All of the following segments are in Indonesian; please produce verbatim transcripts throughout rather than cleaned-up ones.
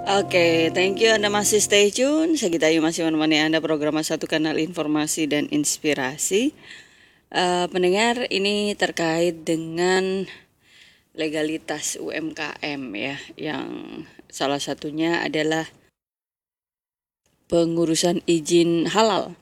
Oke, thank you Anda masih stay tune. Saya Ayu masih menemani Anda program Satu Kanal Informasi dan Inspirasi. Uh, pendengar, ini terkait dengan legalitas U M K M ya, yang salah satunya adalah pengurusan izin halal.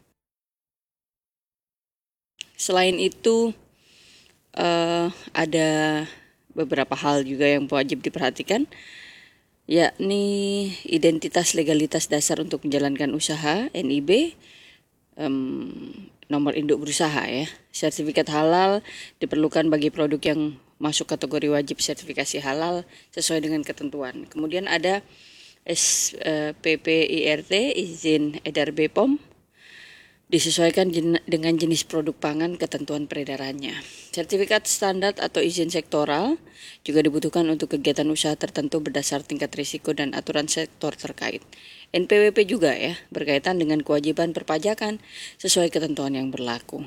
Selain itu uh, ada beberapa hal juga yang wajib diperhatikan, yakni identitas legalitas dasar untuk menjalankan usaha N I B, um, nomor induk berusaha ya. Sertifikat halal diperlukan bagi produk yang masuk kategori wajib sertifikasi halal sesuai dengan ketentuan. Kemudian ada S P P I R T, izin edar B P O M, disesuaikan jen- dengan jenis produk pangan ketentuan peredarannya. Sertifikat standar atau izin sektoral juga dibutuhkan untuk kegiatan usaha tertentu berdasar tingkat risiko dan aturan sektor terkait. N P W P juga ya, berkaitan dengan kewajiban perpajakan sesuai ketentuan yang berlaku.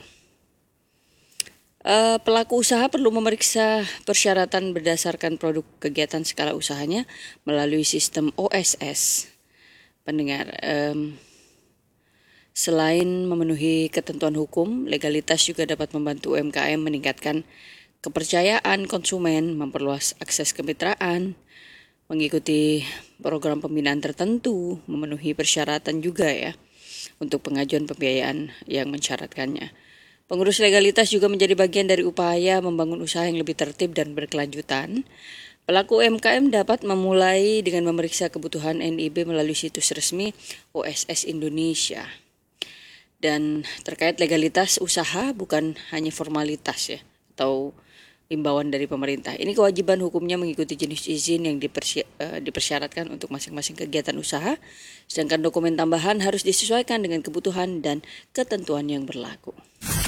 Uh, pelaku usaha perlu memeriksa persyaratan berdasarkan produk kegiatan skala usahanya melalui sistem O S S. Pendengar, um, selain memenuhi ketentuan hukum, legalitas juga dapat membantu U M K M meningkatkan kepercayaan konsumen, memperluas akses kemitraan, mengikuti program pembinaan tertentu, memenuhi persyaratan juga ya untuk pengajuan pembiayaan yang mensyaratkannya. Pengurus legalitas juga menjadi bagian dari upaya membangun usaha yang lebih tertib dan berkelanjutan. Pelaku U M K M dapat memulai dengan memeriksa kebutuhan N I B melalui situs resmi O S S Indonesia. Dan terkait legalitas usaha bukan hanya formalitas ya atau imbauan dari pemerintah. Ini kewajiban hukumnya mengikuti jenis izin yang dipersy- uh, dipersyaratkan untuk masing-masing kegiatan usaha, sedangkan dokumen tambahan harus disesuaikan dengan kebutuhan dan ketentuan yang berlaku.